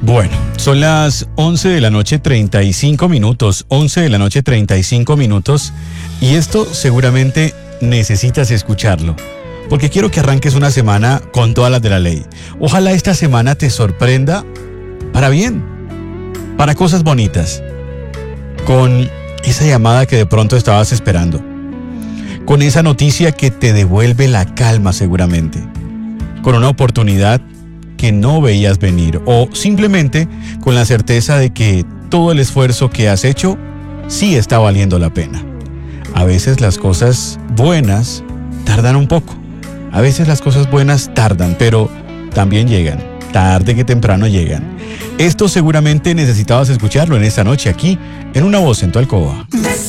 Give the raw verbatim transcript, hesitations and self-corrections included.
Bueno, son las once de la noche treinta y cinco minutos, once de la noche treinta y cinco minutos, y esto seguramente necesitas escucharlo, porque quiero que arranques una semana con todas las de la ley. Ojalá esta semana te sorprenda para bien, para cosas bonitas, con esa llamada que de pronto estabas esperando, con esa noticia que te devuelve la calma seguramente, con una oportunidad que no veías venir, o simplemente con la certeza de que todo el esfuerzo que has hecho sí está valiendo la pena. A veces las cosas buenas tardan un poco, a veces las cosas buenas tardan, pero también llegan, tarde que temprano llegan. Esto seguramente necesitabas escucharlo en esta noche aquí, en Una Voz en tu Alcoba.